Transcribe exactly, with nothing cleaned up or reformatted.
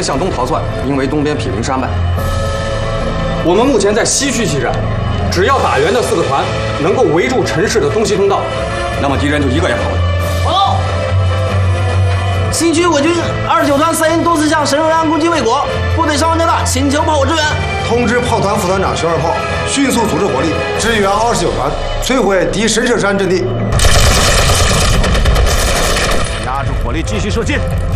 向东逃窜，应为东边毗陵山脉。我们目前在西区激战，只要打援的四个团能够围住陈氏的东西通道，那么敌人就一个也跑不了。 报告，西区我军二十九团三营多次向神瑞安攻击未果，部队伤亡较大，请求炮火支援。 通知炮团副团长徐二炮，迅速组织火力支援二十九团，摧毁敌神社山阵地。 压制火力，继续射击。